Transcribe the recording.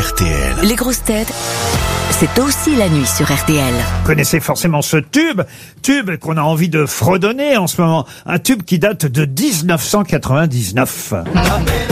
RTL. Les grosses têtes, c'est aussi la nuit sur RTL. Vous connaissez forcément ce tube qu'on a envie de fredonner en ce moment. Un tube qui date de 1999.